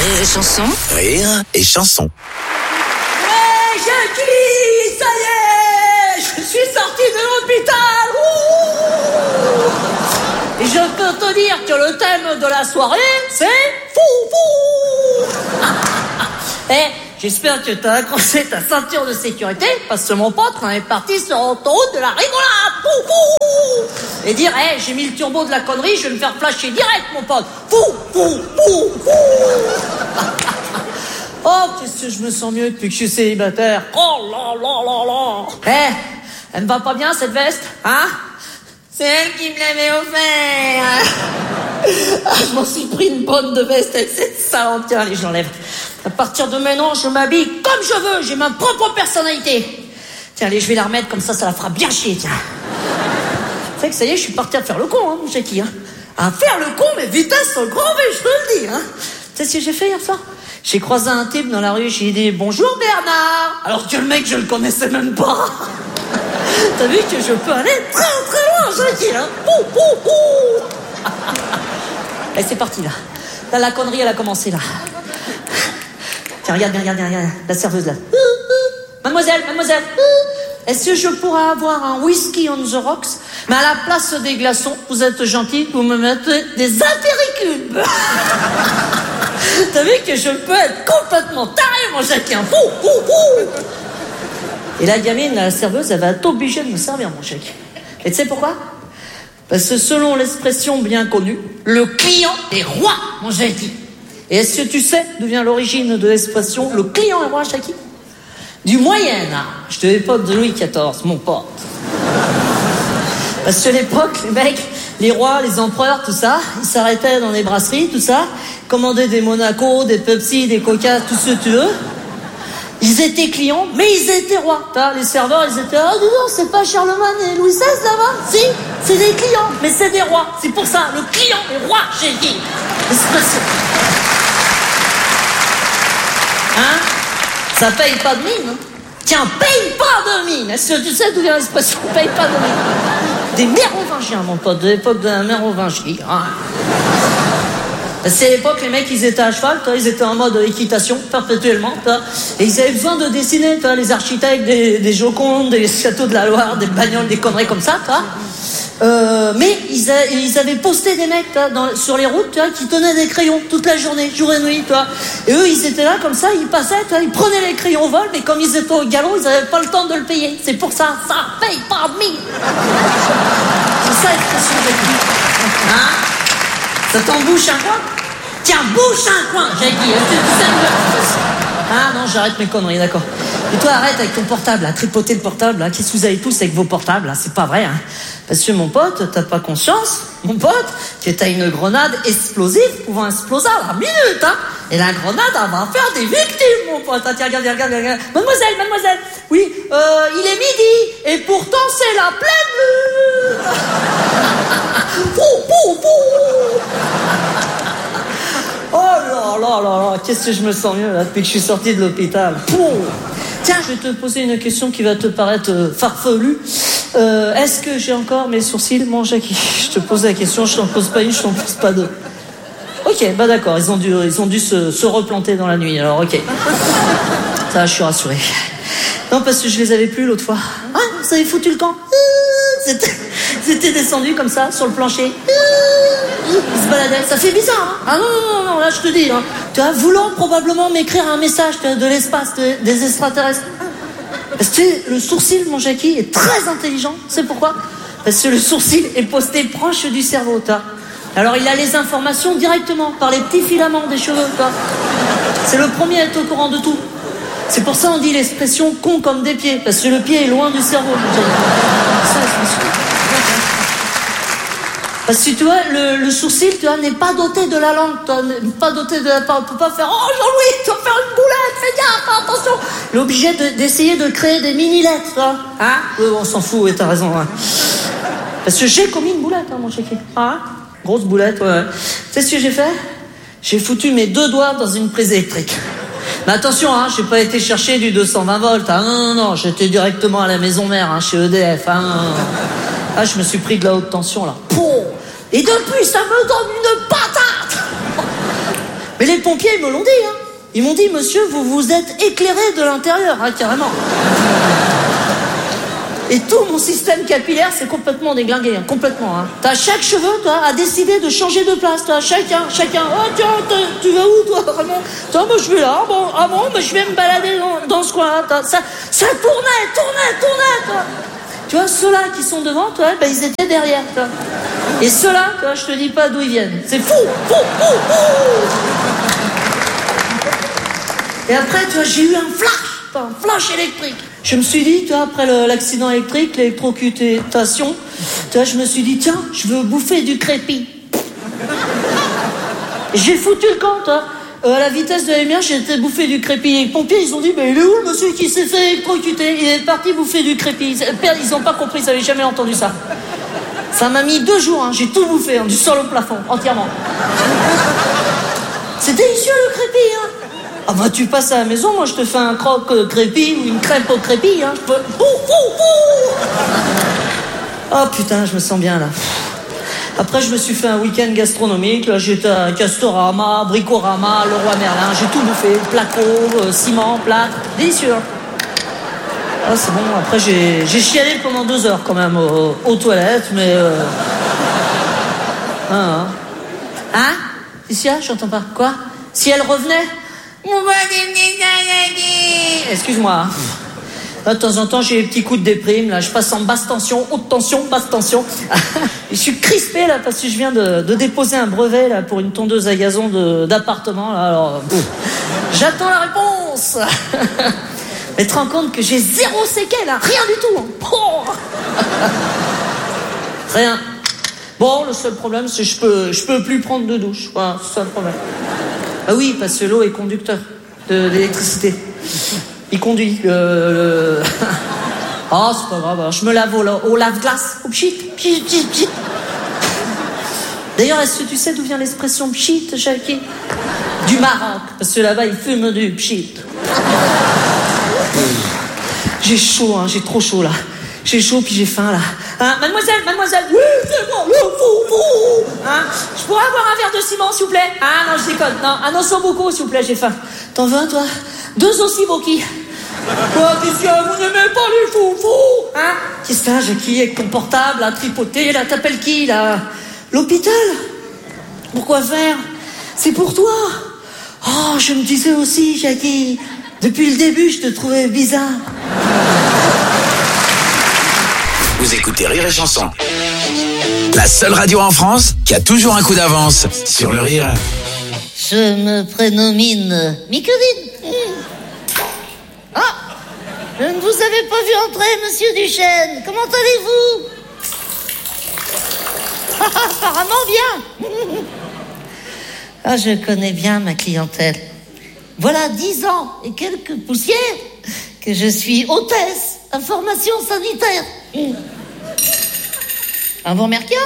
Rire et chanson. Rire et chanson. Ouais, Jackie, ça y est, je suis sorti de l'hôpital. Et je peux te dire que le thème de la soirée, c'est fou. J'espère que t'as accroché ta ceinture de sécurité, parce que mon pote, on est parti sur l'autoroute de la rigolade. Et dire, j'ai mis le turbo de la connerie, je vais me faire flasher direct, mon pote. Oh, qu'est-ce que je me sens mieux depuis que je suis célibataire. Oh là là là là. Elle me va pas bien, cette veste, hein? C'est elle qui me l'avait offert. Je m'en suis pris une bonne de veste avec cette salope. Tiens, allez, je l'enlève. À partir de maintenant, je m'habille comme je veux. J'ai ma propre personnalité. Tiens, allez, je vais la remettre comme ça la fera bien chier, tiens. C'est vrai que ça y est, je suis parti à faire le con, hein, mon Jackie, hein. À faire le con, mais vitesse au grand V, je te le dis, hein. Tu sais ce que j'ai fait hier soir? J'ai croisé un type dans la rue, j'ai dit « Bonjour Bernard !» Alors que le mec, je le connaissais même pas. T'as vu que je peux aller très très loin, Jackie, hein. Et c'est parti, là. Là, la connerie, elle a commencé, là. Tiens, regarde, la serveuse, là. Mademoiselle, est-ce que je pourrais avoir un whisky on the rocks? Mais à la place des glaçons, vous êtes gentil, vous me mettez des apéricubes. T'as vu que je peux être complètement taré, mon Jackie, hein. Et la gamine, la serveuse, elle va être obligée de me servir, mon chèque. Et tu sais pourquoi? Parce que selon l'expression bien connue, le client est roi, mon Jackie. Et est-ce que tu sais d'où vient l'origine de l'expression le client est roi, Jackie? Du Moyen-Âge, de l'époque de Louis XIV, mon pote. Parce que à l'époque, les mecs, les rois, les empereurs, tout ça, ils s'arrêtaient dans les brasseries, tout ça, commandaient des Monaco, des Pepsi, des Coca, tout ce que tu veux. Ils étaient clients, mais ils étaient rois. Les serveurs, ils étaient, dis donc, c'est pas Charlemagne et Louis XVI là-bas? Si, c'est des clients, mais c'est des rois. C'est pour ça, le client est roi, j'ai dit. L'expression. Hein? Ça paye pas de mine, hein? Tiens, paye pas de mine. Est-ce que tu sais d'où vient l'expression paye pas de mine? Des mérovingiens, mon pote, de l'époque de la mérovingie. Hein? C'est l'époque, les mecs, ils étaient à cheval, ils étaient en mode équitation, perpétuellement, et ils avaient besoin de dessiner, les architectes, des Jocondes, des châteaux de la Loire, des bagnoles, des conneries comme ça, mais ils avaient posté des mecs, sur les routes, qui tenaient des crayons toute la journée, jour et nuit, et eux, ils étaient là, comme ça, ils passaient, ils prenaient les crayons au vol, mais comme ils étaient au galop, ils n'avaient pas le temps de le payer. C'est pour ça, ça paye pas de mine. C'est ça, l'expression de vie. Hein? Ça t'embouche un coin? Tiens, bouche un coin, Jackie. Ah non, j'arrête mes conneries, d'accord. Et toi, arrête avec ton portable, à tripoter le portable, là. Qu'est-ce que vous avez tous avec vos portables, là? C'est pas vrai, hein. Parce que mon pote, t'as pas conscience, mon pote, que t'as une grenade explosive pouvant exploser à la minute, hein. Et la grenade, elle va faire des victimes, mon pote. Ah, tiens, regarde. Mademoiselle, oui, il est midi, et pourtant c'est la pleine lune. Oh là, qu'est-ce que je me sens mieux là depuis que je suis sorti de l'hôpital. Tiens, je vais te poser une question qui va te paraître farfelue. Est-ce que j'ai encore mes sourcils, mon Jackie? Je te pose la question, je t'en pose pas une, je t'en pose pas deux. Ok, bah d'accord, ils ont dû se replanter dans la nuit, alors ok. Ça, je suis rassuré. Non, parce que je les avais plus l'autre fois. Ah, vous avez foutu le camp? C'était descendu comme ça, sur le plancher. Ils se baladaient. Ça fait bizarre, hein? Ah non, là je te dis, hein. Tu vois, voulant probablement m'écrire un message de l'espace, des extraterrestres. Parce que le sourcil, mon Jackie, est très intelligent. C'est pourquoi? Parce que le sourcil est posté proche du cerveau, toi. Alors il a les informations directement, par les petits filaments des cheveux, toi. C'est le premier à être au courant de tout. C'est pour ça on dit l'expression con comme des pieds, parce que le pied est loin du cerveau, mon Jackie. Ça, parce que tu vois, le sourcil, tu vois, n'est pas doté de la langue, tu vois, n'est pas doté de la parole. On peut pas faire, oh Jean-Louis, tu vas faire une boulette, fais gaffe, attention. Il est obligé d'essayer de créer des mini-lettres, tu vois. Hein? On s'en fout, oui, t'as raison. Hein. Parce que j'ai commis une boulette, hein, mon chéri. Hein? Grosse boulette, ouais. Tu sais ce que j'ai fait? J'ai foutu mes 2 doigts dans une prise électrique. Mais attention, hein, j'ai pas été chercher du 220 volts. Hein, non, j'étais directement à la maison mère, hein, chez EDF. Hein, ah, je me suis pris de la haute tension, là. Et depuis, ça me donne une patate. Mais les pompiers, ils me l'ont dit, hein. Ils m'ont dit, monsieur, vous vous êtes éclairé de l'intérieur, hein, carrément. Et tout mon système capillaire s'est complètement déglingué, hein, complètement. Hein. T'as chaque cheveu, toi, a décidé de changer de place, toi, chacun. Oh tiens, tu vas où, toi, vraiment? Toi, moi, je vais là. Bon, mais je vais me balader dans ce coin-là. Ça tournait, toi. Tu vois, ceux-là qui sont devant, toi, ben, ils étaient derrière, toi. Et ceux-là, toi, je te dis pas d'où ils viennent. C'est fou. Et après, tu vois, j'ai eu un flash électrique. Je me suis dit, tu vois, après l'accident électrique, l'électrocutation, tu vois, je me suis dit, tiens, je veux bouffer du crépi. Et j'ai foutu le camp, toi. À la vitesse de la lumière, j'ai été bouffer du crépi. Et les pompiers, ils ont dit, mais il est où le monsieur qui s'est fait électrocuter? Il est parti bouffer du crépi. Ils n'ont pas compris, ils n'avaient jamais entendu ça. Ça m'a mis 2 jours, hein. J'ai tout bouffé, hein, du sol au plafond, entièrement. C'est délicieux le crépi, hein. Ah bah tu passes à la maison, moi je te fais un croque crépi ou une crêpe au crépi, hein. Oh putain, je me sens bien là. Après je me suis fait un week-end gastronomique, là j'étais à Castorama, Bricorama, Leroy Merlin, j'ai tout bouffé, placo, ciment, plâtre, délicieux. Ah c'est bon, après j'ai chialé pendant 2 heures quand même aux toilettes, mais Hein Ici, j'entends pas. Quoi? Si elle revenait? Excuse-moi. Là, de temps en temps, j'ai des petits coups de déprime. Là, je passe en basse tension, haute tension, basse tension. Je suis crispé là parce que je viens de déposer un brevet là pour une tondeuse à gazon d'appartement. Là, alors, j'attends la réponse. Mais te rends compte que j'ai 0 séquelles, là, rien du tout. Oh. Rien. Bon, le seul problème, c'est que je peux plus prendre de douche. Voilà, c'est ça le problème. Ah oui, parce que l'eau est conducteur d'électricité. Il conduit. Ah, c'est pas grave. Alors, je me lave au lave-glace. Au pchit. D'ailleurs, est-ce que tu sais d'où vient l'expression pchit, Jackie? Du Maroc. Parce que là-bas, ils fument du pchit. J'ai chaud, hein. J'ai trop chaud, là. J'ai chaud, puis j'ai faim, là. Hein, mademoiselle. Oui, c'est bon. Hein, je pourrais avoir un verre de ciment, s'il vous plaît? Ah, non, je déconne. Non, un osso beaucoup, s'il vous plaît, j'ai faim. T'en veux un, toi? 2 aussi boki. Quoi, qu'est-ce que vous n'aimez pas les foufous? Hein? Qu'est-ce que ça, Jackie, avec ton portable, à tripoter, là, t'appelles qui, là? L'hôpital? Pourquoi faire? C'est pour toi. Oh, je me disais aussi, Jackie, depuis le début, je te trouvais bizarre. Vous écoutez Rire et Chanson, la seule radio en France qui a toujours un coup d'avance sur le rire. Je me prénomine Micodine. Ah, je ne vous avais pas vu entrer, monsieur Duchesne. Comment allez-vous? Apparemment bien. Ah, je connais bien ma clientèle. Voilà 10 ans et quelques poussières que je suis hôtesse à formation sanitaire. Un bon mercure?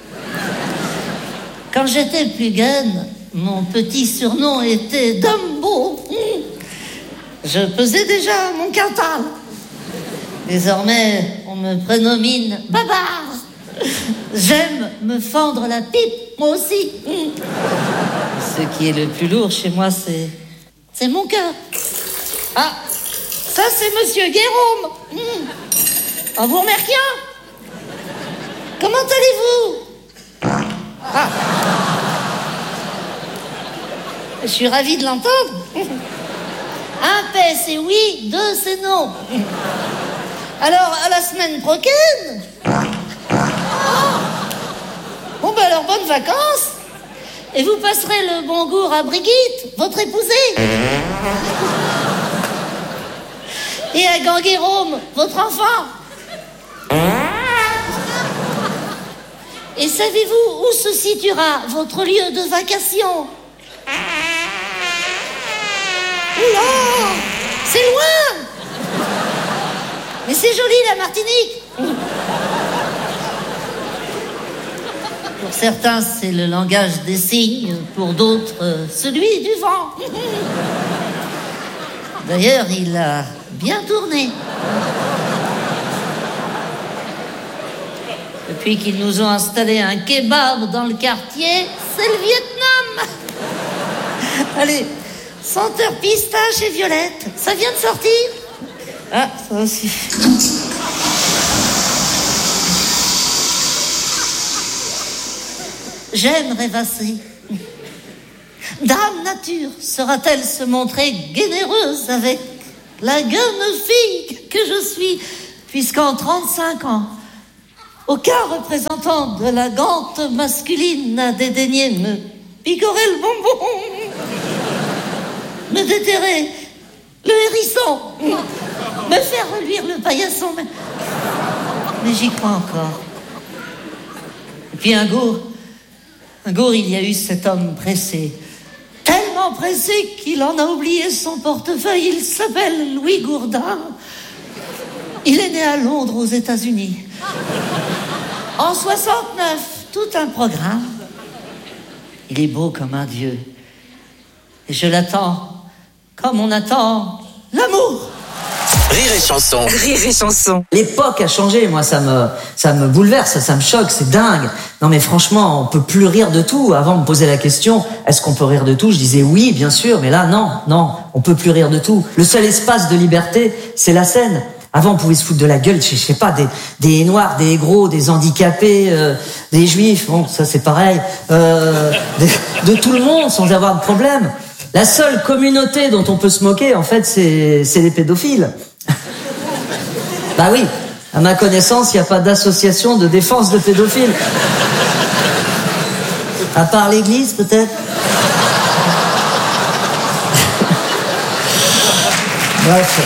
Quand j'étais plus jeune, mon petit surnom était Dumbo. Je pesais déjà mon quintal. Désormais, on me prénomine Babar. J'aime me fendre la pipe, moi aussi. Ce qui est le plus lourd chez moi, c'est mon cœur. Ah, ça c'est monsieur Guérôme. Un bon mercure? Comment allez-vous? Ah. Je suis ravie de l'entendre. 1 paix, c'est oui, 2, c'est non. Alors, à la semaine prochaine. Bon, ben alors, bonnes vacances. Et vous passerez le bonjour à Brigitte, votre épousée. Et à Ganguérôme, votre enfant. Et savez-vous où se situera votre lieu de vacation? Oula, c'est loin. Mais c'est joli la Martinique. Pour certains, c'est le langage des signes. Pour d'autres, celui du vent. D'ailleurs, il a bien tourné. Depuis qu'ils nous ont installé un kebab dans le quartier, c'est le Vietnam. Allez, senteur pistache et violette. Ça vient de sortir? Ah, ça aussi. J'aime rêvasser. Dame Nature sera-t-elle se montrer généreuse avec la gueule fille que je suis, puisqu'en 35 ans, aucun représentant de la gante masculine n'a dédaigné me picorer le bonbon, me déterrer le hérisson, me faire reluire le paillasson, mais j'y crois encore. Et puis un jour, il y a eu cet homme pressé, tellement pressé qu'il en a oublié son portefeuille. Il s'appelle Louis Gourdin. Il est né à Londres, aux États-Unis. En 69, tout un programme. Il est beau comme un dieu. Et je l'attends comme on attend l'amour. Rire et chanson. Rire et chanson. L'époque a changé, moi ça me bouleverse, ça me choque, c'est dingue. Non mais franchement, on peut plus rire de tout. Avant on me posait la question, est-ce qu'on peut rire de tout? Je disais oui, bien sûr, mais là non, on peut plus rire de tout. Le seul espace de liberté, c'est la scène. Avant on pouvait se foutre de la gueule, je sais pas, des noirs, des gros, des handicapés, des juifs, bon ça c'est pareil, de tout le monde sans avoir de problème. La seule communauté dont on peut se moquer, en fait, c'est les pédophiles. Bah oui, à ma connaissance, il n'y a pas d'association de défense de pédophiles. À part l'église, peut-être. Bref.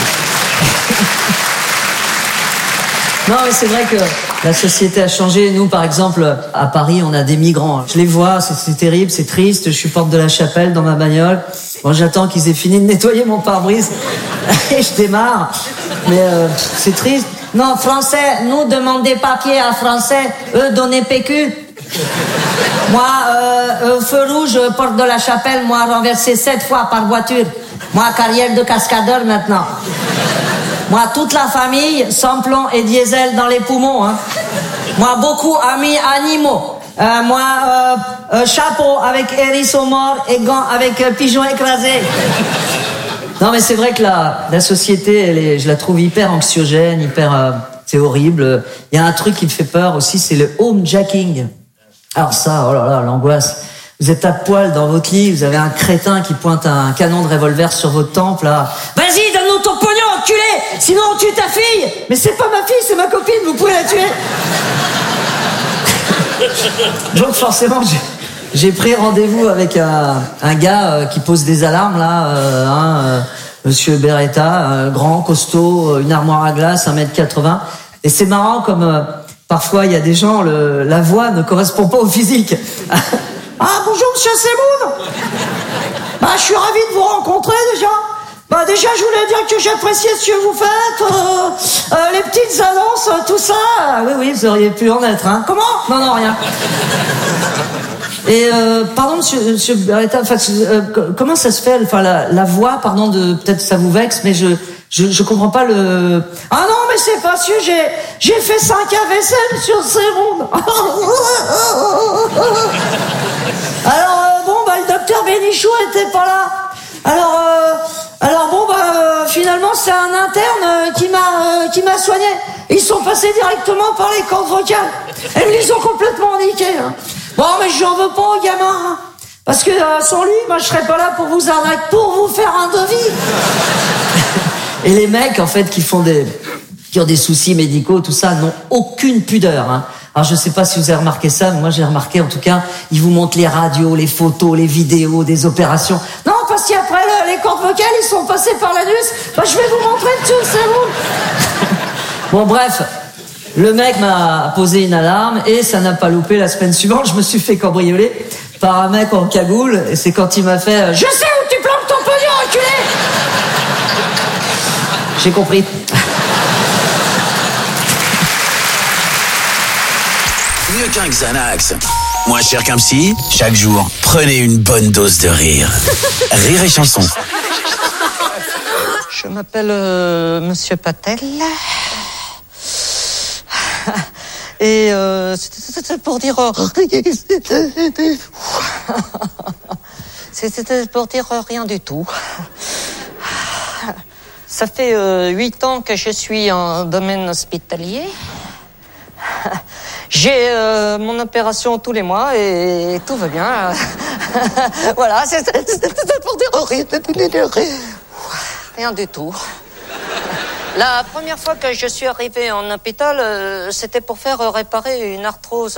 Non, mais c'est vrai que la société a changé. Nous, par exemple, à Paris, on a des migrants. Je les vois, c'est terrible, c'est triste. Je suis porte de la Chapelle dans ma bagnole. Bon, j'attends qu'ils aient fini de nettoyer mon pare-brise et je démarre. Mais c'est triste. Non, français, nous demander papier à français, eux donner PQ. Moi, feu rouge, porte de la Chapelle, moi renversé 7 fois par voiture. Moi, carrière de cascadeur maintenant. Moi, toute la famille, sans plomb et diesel dans les poumons. Hein. Moi, beaucoup amis animaux. Chapeau avec hérisson mort et gants avec pigeon écrasé. Non, mais c'est vrai que la société, je la trouve hyper anxiogène, c'est horrible. Il y a un truc qui me fait peur aussi, c'est le homejacking. Alors ça, oh là là, l'angoisse. Vous êtes à poil dans votre lit, vous avez un crétin qui pointe un canon de revolver sur votre tempe, là. Vas-y, donne-nous ton pognon, enculé! Sinon on tue ta fille! Mais c'est pas ma fille, c'est ma copine, vous pouvez la tuer! Donc forcément, j'ai pris rendez-vous avec un gars qui pose des alarmes, là, Monsieur Beretta, grand, costaud, une armoire à glace, 1m80. Et c'est marrant comme parfois il y a des gens, la voix ne correspond pas au physique. Ah, bonjour, monsieur Semoun. Bah, je suis ravi de vous rencontrer, déjà. Bah, déjà, je voulais dire que j'appréciais ce que vous faites, les petites annonces, tout ça. Oui, vous auriez pu en être, hein. Comment? Non, rien. Et, pardon, monsieur Beretta, comment ça se fait, enfin, la voix, pardon, peut-être ça vous vexe, mais je comprends pas le... Ah non, mais c'est parce que j'ai fait 5 AVC sur Semoun. Alors, le docteur Bénichou était pas là. Alors finalement, c'est un interne qui m'a soigné. Ils sont passés directement par les cordes vocales. Et ils les ont complètement niqués. Hein. Bon, mais j'en veux pas aux gamins. Hein. Parce que sans lui, moi, je serais pas là pour vous arnaquer, pour vous faire un devis. Et les mecs, en fait, qui ont des soucis médicaux, tout ça, n'ont aucune pudeur. Hein. Alors, je sais pas si vous avez remarqué ça, mais moi, j'ai remarqué, en tout cas, ils vous montrent les radios, les photos, les vidéos des opérations. Non, parce qu'après, les cordes vocales, ils sont passés par l'anus. Bah, je vais vous montrer dessus, c'est bon. Bon, bref. Le mec m'a posé une alarme et ça n'a pas loupé. La semaine suivante, je me suis fait cambrioler par un mec en cagoule. Et c'est quand il m'a fait « Je sais où tu plantes ton pognon, enculé !» J'ai compris. Mieux qu'un Xanax. Moins cher qu'un psy, chaque jour, prenez une bonne dose de rire. Rire et chanson. Je m'appelle Monsieur Patel. Et c'était pour dire... C'était pour dire rien du tout. Ça fait 8 ans que je suis en domaine hospitalier. J'ai mon opération tous les mois et tout va bien. Voilà, c'était pour dire rien du tout. La première fois que je suis arrivée en hôpital, c'était pour faire réparer une arthrose